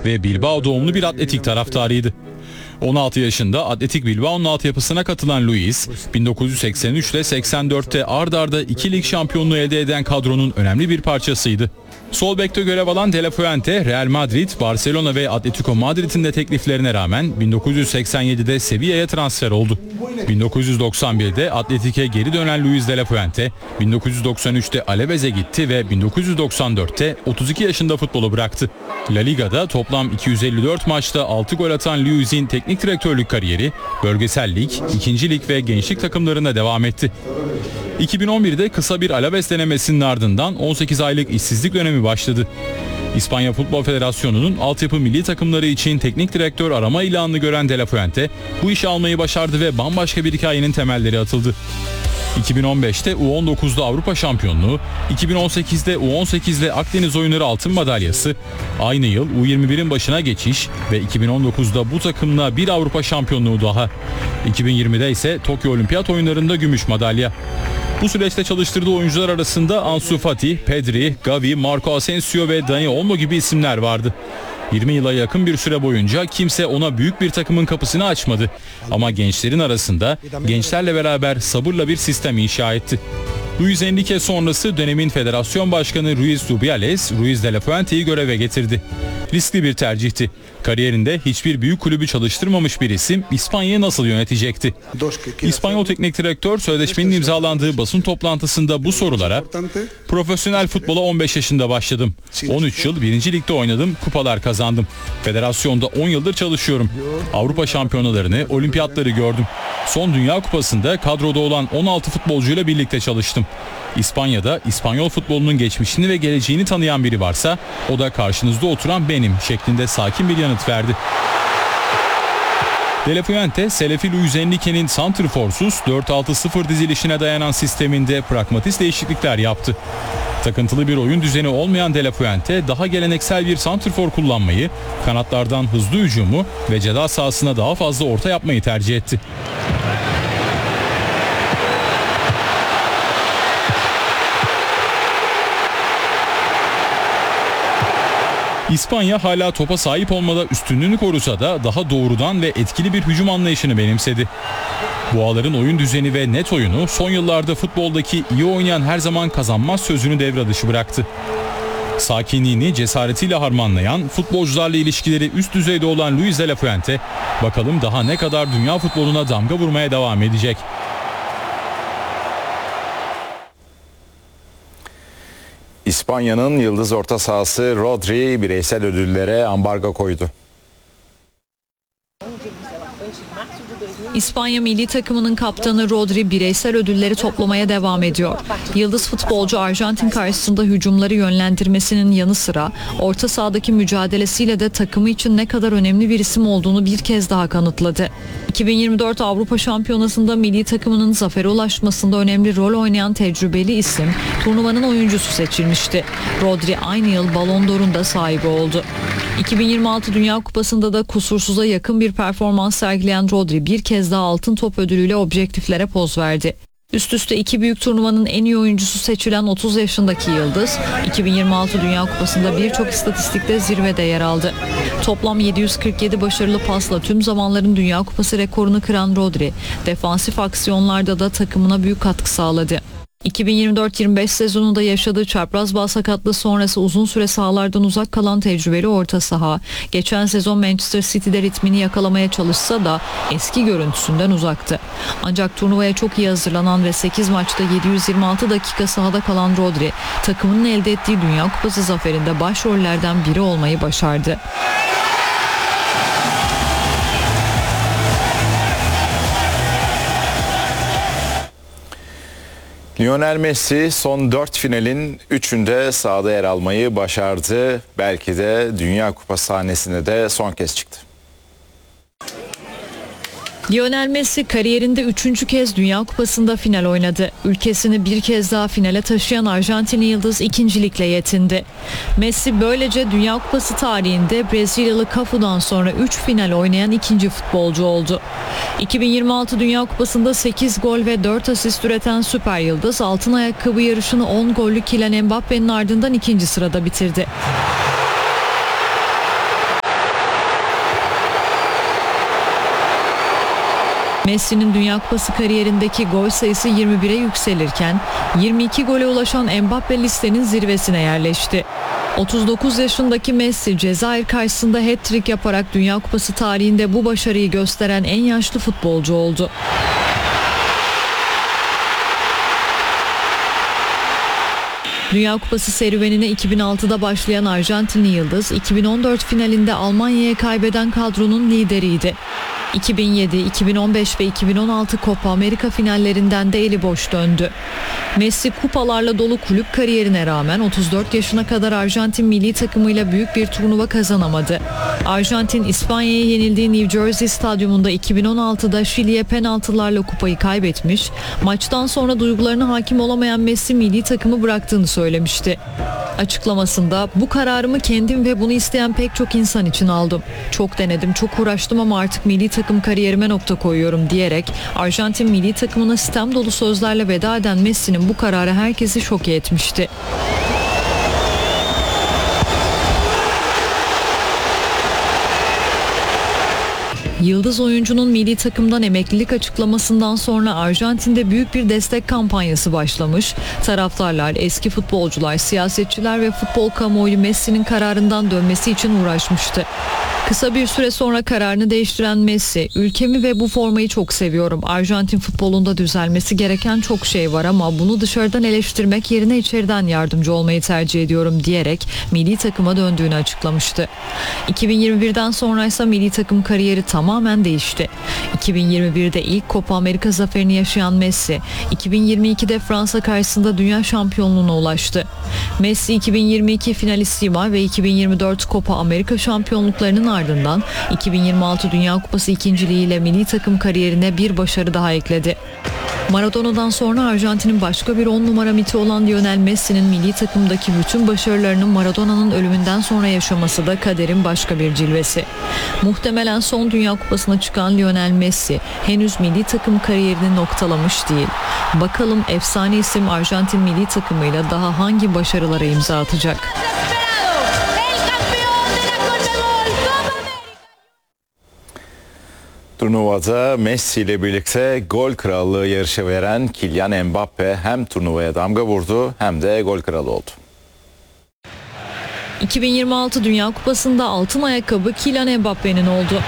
ve Bilbao doğumlu bir Atletik taraftarıydı. 16 yaşında Atletik Bilbao'nun altyapısına katılan Luis, 1983 ile 84'te ard arda 2 lig şampiyonluğu elde eden kadronun önemli bir parçasıydı. Sol bekte görev alan De La Fuente, Real Madrid, Barcelona ve Atletico Madrid'in de tekliflerine rağmen 1987'de Sevilla'ya transfer oldu. 1991'de Atletik'e geri dönen Luis De La Fuente, 1993'te Alaves'e gitti ve 1994'te 32 yaşında futbolu bıraktı. La Liga'da toplam 254 maçta 6 gol atan Luis'in teknik direktörlük kariyeri, bölgesel lig, 2. lig ve gençlik takımlarında devam etti. 2011'de kısa bir Alaves denemesinin ardından 18 aylık işsizlik dönemi başladı. İspanya Futbol Federasyonu'nun altyapı milli takımları için teknik direktör arama ilanını gören De La Fuente bu işi almayı başardı ve bambaşka bir hikayenin temelleri atıldı. 2015'te U19'da Avrupa şampiyonluğu, 2018'de U18'de Akdeniz oyunları altın madalyası, aynı yıl U21'in başına geçiş ve 2019'da bu takımla bir Avrupa şampiyonluğu daha. 2020'de ise Tokyo Olimpiyat oyunlarında gümüş madalya. Bu süreçte çalıştırdığı oyuncular arasında Ansu Fati, Pedri, Gavi, Marco Asensio ve Dani Olmo gibi isimler vardı. 20 yıla yakın bir süre boyunca kimse ona büyük bir takımın kapısını açmadı. Ama gençlerin arasında gençlerle beraber sabırla bir sistem inşa etti. Luis Enrique sonrası dönemin federasyon başkanı Ruiz Rubiales, Luis De La Fuente'yi göreve getirdi. Riskli bir tercihti. Kariyerinde hiçbir büyük kulübü çalıştırmamış bir isim İspanya'yı nasıl yönetecekti? İspanyol teknik direktör sözleşmenin imzalandığı basın toplantısında bu sorulara "Profesyonel futbola 15 yaşında başladım. 13 yıl 1. Lig'de oynadım, kupalar kazandım. Federasyonda 10 yıldır çalışıyorum. Avrupa şampiyonalarını, olimpiyatları gördüm. Son Dünya Kupası'nda kadroda olan 16 futbolcuyla birlikte çalıştım. İspanya'da İspanyol futbolunun geçmişini ve geleceğini tanıyan biri varsa o da karşınızda oturan benim" şeklinde sakin bir yanıt verdi. De La Fuente, Selefi Luis Enrique'nin santrforsuz 4-6-0 dizilişine dayanan sisteminde pragmatist değişiklikler yaptı. Takıntılı bir oyun düzeni olmayan De La Fuente daha geleneksel bir santrfor kullanmayı, kanatlardan hızlı hücumu ve ceza sahasına daha fazla orta yapmayı tercih etti. İspanya hala topa sahip olmada üstünlüğünü korusa da daha doğrudan ve etkili bir hücum anlayışını benimsedi. Boğaların oyun düzeni ve net oyunu son yıllarda futboldaki iyi oynayan her zaman kazanmaz sözünü devre dışı bıraktı. Sakinliğini cesaretiyle harmanlayan, futbolcularla ilişkileri üst düzeyde olan Luis De La Fuente, bakalım daha ne kadar dünya futboluna damga vurmaya devam edecek. İspanya'nın yıldız orta sahası Rodri bireysel ödüllere ambargo koydu. İspanya milli takımının kaptanı Rodri bireysel ödülleri toplamaya devam ediyor. Yıldız futbolcu Arjantin karşısında hücumları yönlendirmesinin yanı sıra orta sahadaki mücadelesiyle de takımı için ne kadar önemli bir isim olduğunu bir kez daha kanıtladı. 2024 Avrupa Şampiyonası'nda milli takımının zafere ulaşmasında önemli rol oynayan tecrübeli isim turnuvanın oyuncusu seçilmişti. Rodri aynı yıl Ballon d'Or'un da sahibi oldu. 2026 Dünya Kupası'nda da kusursuza yakın bir performans sergileyen Rodri bir kez daha altın top ödülüyle objektiflere poz verdi. Üst üste iki büyük turnuvanın en iyi oyuncusu seçilen 30 yaşındaki yıldız, 2026 Dünya Kupası'nda birçok istatistikte zirvede yer aldı. Toplam 747 başarılı pasla tüm zamanların Dünya Kupası rekorunu kıran Rodri, defansif aksiyonlarda da takımına büyük katkı sağladı. 2024-25 sezonunda yaşadığı çapraz bağ sakatlığı sonrası uzun süre sahalardan uzak kalan tecrübeli orta saha, geçen sezon Manchester City'de ritmini yakalamaya çalışsa da eski görüntüsünden uzaktı. Ancak turnuvaya çok iyi hazırlanan ve 8 maçta 726 dakika sahada kalan Rodri, takımının elde ettiği Dünya Kupası zaferinde başrollerden biri olmayı başardı. Lionel Messi son 4 finalin 3'ünde sahada yer almayı başardı. Belki de Dünya Kupası sahnesine de son kez çıktı. Lionel Messi kariyerinde 3. kez Dünya Kupası'nda final oynadı. Ülkesini bir kez daha finale taşıyan Arjantinli yıldız ikincilikle yetindi. Messi böylece Dünya Kupası tarihinde Brezilyalı Cafu'dan sonra 3 final oynayan ikinci futbolcu oldu. 2026 Dünya Kupası'nda 8 gol ve 4 asist üreten süper yıldız altın ayakkabı yarışını 10 gollük Kylian Mbappe'nin ardından 2. sırada bitirdi. Messi'nin Dünya Kupası kariyerindeki gol sayısı 21'e yükselirken 22 gole ulaşan Mbappe listenin zirvesine yerleşti. 39 yaşındaki Messi Cezayir karşısında hat-trick yaparak Dünya Kupası tarihinde bu başarıyı gösteren en yaşlı futbolcu oldu. Dünya Kupası serüvenine 2006'da başlayan Arjantinli yıldız 2014 finalinde Almanya'ya kaybeden kadronun lideriydi. 2007, 2015 ve 2016 Copa Amerika finallerinden de eli boş döndü. Messi kupalarla dolu kulüp kariyerine rağmen 34 yaşına kadar Arjantin milli takımıyla büyük bir turnuva kazanamadı. Arjantin İspanya'ya yenildiği New Jersey stadyumunda 2016'da Şili'ye penaltılarla kupayı kaybetmiş, maçtan sonra duygularına hakim olamayan Messi milli takımı bıraktığını söylemişti. Açıklamasında bu kararımı kendim ve bunu isteyen pek çok insan için aldım. Çok denedim, çok uğraştım ama artık milli takım kariyerime nokta koyuyorum diyerek Arjantin milli takımına sitem dolu sözlerle veda eden Messi'nin bu kararı herkesi şoke etmişti. Yıldız oyuncunun milli takımdan emeklilik açıklamasından sonra Arjantin'de büyük bir destek kampanyası başlamış. Taraftarlar, eski futbolcular, siyasetçiler ve futbol kamuoyu Messi'nin kararından dönmesi için uğraşmıştı. Kısa bir süre sonra kararını değiştiren Messi, "Ülkemi ve bu formayı çok seviyorum. Arjantin futbolunda düzelmesi gereken çok şey var ama bunu dışarıdan eleştirmek yerine içeriden yardımcı olmayı tercih ediyorum" diyerek milli takıma döndüğünü açıklamıştı. 2021'den sonra ise milli takım kariyeri tamamen değişti. 2021'de ilk Copa Amerika zaferini yaşayan Messi, 2022'de Fransa karşısında dünya şampiyonluğuna ulaştı. Messi 2022 finalissima ve 2024 Copa Amerika şampiyonluklarının ardından 2026 Dünya Kupası ikinciliğiyle milli takım kariyerine bir başarı daha ekledi. Maradona'dan sonra Arjantin'in başka bir 10 numara miti olan Lionel Messi'nin milli takımdaki bütün başarılarını Maradona'nın ölümünden sonra yaşaması da kaderin başka bir cilvesi. Muhtemelen son Dünya Kupası'na çıkan Lionel Messi henüz milli takım kariyerini noktalamış değil. Bakalım efsane isim Arjantin milli takımıyla daha hangi başarılara imza atacak? Turnuvada Messi ile birlikte gol krallığı yarışı veren Kylian Mbappe hem turnuvaya damga vurdu hem de gol kralı oldu. 2026 Dünya Kupası'nda altın ayakkabı Kylian Mbappe'nin oldu.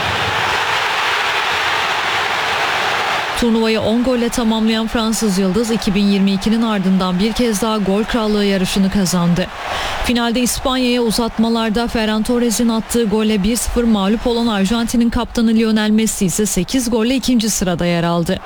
Turnuvayı 10 golle tamamlayan Fransız yıldız 2022'nin ardından bir kez daha gol krallığı yarışını kazandı. Finalde İspanya'ya uzatmalarda Ferran Torres'in attığı golle 1-0 mağlup olan Arjantin'in kaptanı Lionel Messi ise 8 golle ikinci sırada yer aldı.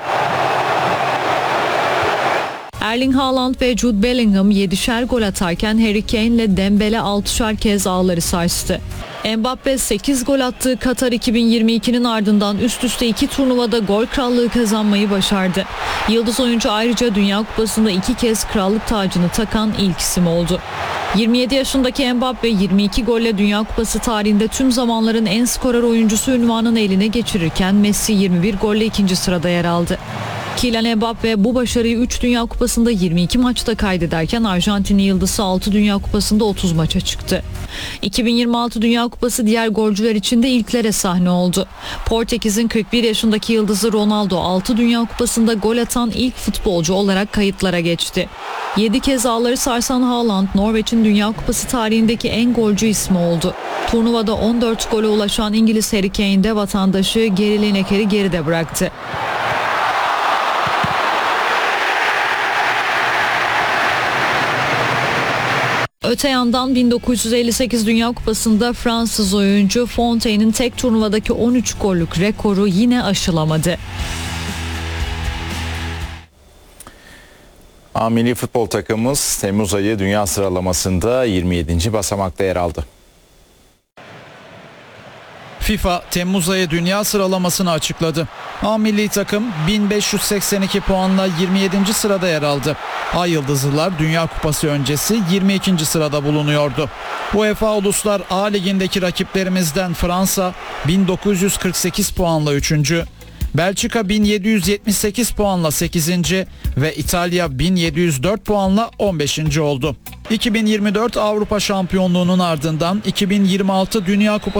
Erling Haaland ve Jude Bellingham 7'şer gol atarken Harry Kane ile Dembele 6'şar kez ağları sarstı. Mbappe 8 gol attığı Katar 2022'nin ardından üst üste 2 turnuvada gol krallığı kazanmayı başardı. Yıldız oyuncu ayrıca Dünya Kupası'nda 2 kez krallık tacını takan ilk isim oldu. 27 yaşındaki Mbappe 22 golle Dünya Kupası tarihinde tüm zamanların en skorer oyuncusu unvanını eline geçirirken Messi 21 golle ikinci sırada yer aldı. Kylian Mbappe bu başarıyı 3 Dünya Kupası'nda 22 maçta kaydederken Arjantinli yıldızı 6 Dünya Kupası'nda 30 maça çıktı. 2026 Dünya Kupası diğer golcüler için de ilklere sahne oldu. Portekiz'in 41 yaşındaki yıldızı Ronaldo 6 Dünya Kupası'nda gol atan ilk futbolcu olarak kayıtlara geçti. 7 kez ağları sarsan Haaland, Norveç'in Dünya Kupası tarihindeki en golcü ismi oldu. Turnuvada 14 gole ulaşan İngiliz Harry Kane de vatandaşı Gary Lineker'i geride bıraktı. Öte yandan 1958 Dünya Kupası'nda Fransız oyuncu Fontaine'in tek turnuvadaki 13 gollük rekoru yine aşılamadı. Milli futbol takımımız Temmuz ayı dünya sıralamasında 27. basamakta yer aldı. FIFA Temmuz ayı dünya sıralamasını açıkladı. A milli takım 1582 puanla 27. sırada yer aldı. A Yıldızlılar Dünya Kupası öncesi 22. sırada bulunuyordu. UEFA Uluslar A Ligi'ndeki rakiplerimizden Fransa 1948 puanla 3. Belçika 1778 puanla 8. ve İtalya 1704 puanla 15. oldu. 2024 Avrupa Şampiyonluğu'nun ardından 2026 Dünya Kupası